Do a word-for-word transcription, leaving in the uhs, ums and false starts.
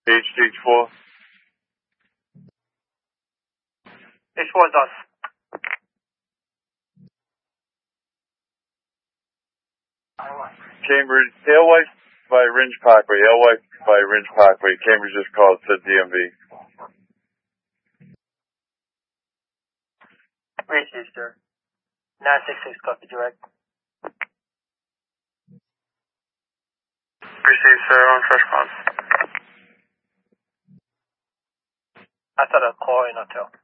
H H four. H four is us. Cambridge, Alewife by Ringe Parkway. Alewife by Ringe Parkway. Cambridge just called, said D M V. Received, sir. nine six six, copy direct. Received, sir, on fresh pause. I thought I'd call in hotel.